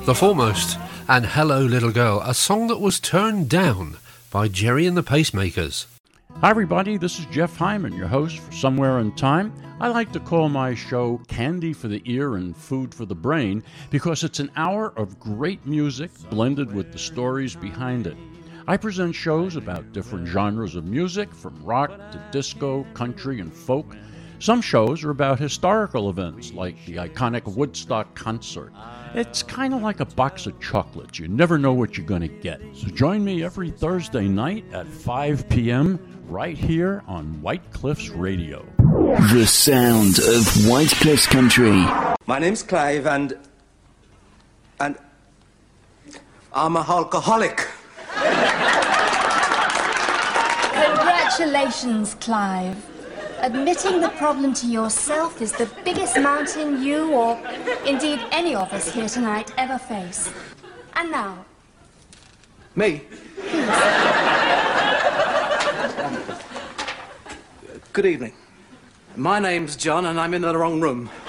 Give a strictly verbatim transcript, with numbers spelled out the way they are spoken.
The Foremost, and Hello Little Girl, a song that was turned down by Jerry and the Pacemakers. Hi everybody, this is Jeff Hyman, your host for Somewhere in Time. I like to call my show Candy for the Ear and Food for the Brain because it's an hour of great music blended with the stories behind it. I present shows about different genres of music, from rock to disco, country, and folk. Some shows are about historical events, like the iconic Woodstock concert. It's kind of like a box of chocolates. You never know what you're going to get. So join me every Thursday night at five p.m. right here on White Cliffs Radio. The sound of White Cliffs Country. My name's Clive, and... and... I'm a alcoholic. Congratulations, Clive. Admitting the problem to yourself is the biggest mountain you, or indeed any of us here tonight, ever face. And now... Me? Please. Good evening. My name's John, and I'm in the wrong room.